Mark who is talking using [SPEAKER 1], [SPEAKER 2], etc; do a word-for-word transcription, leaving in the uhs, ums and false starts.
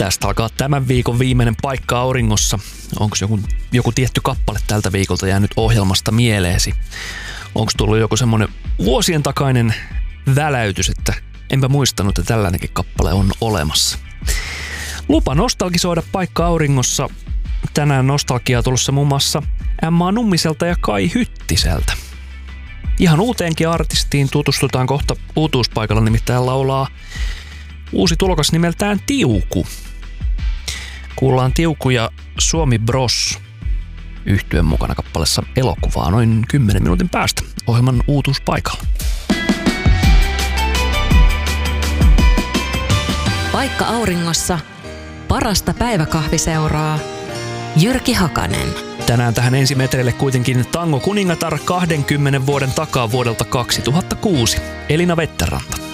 [SPEAKER 1] Tästä alkaa tämän viikon viimeinen paikka auringossa. Onko joku, joku tietty kappale tältä viikolta jäänyt ohjelmasta mieleesi? Onko tullut joku semmoinen vuosien takainen väläytys, että enpä muistanut, että tällainenkin kappale on olemassa? Lupa nostalgisoida paikka auringossa. Tänään nostalgiaa tulossa muun muassa Emma Nummiselta ja Kai Hyttiseltä. Ihan uuteenkin artistiin tutustutaan kohta uutuuspaikalla, nimittäin laulaa uusi tulokas nimeltään Tiuku. Kuullaan Tiuku ja Suomi Bros -yhtyeen mukana kappaleessa Elokuvaa noin kymmenen minuutin päästä ohjelman uutuuspaikalla.
[SPEAKER 2] Paikka auringossa. Parasta päiväkahviseuraa. Jyrki Hakanen.
[SPEAKER 1] Tänään tähän ensimetreille kuitenkin Tango Kuningatar kaksikymmentä vuoden takaa vuodelta kaksituhattakuusi. Elina Vetteranta.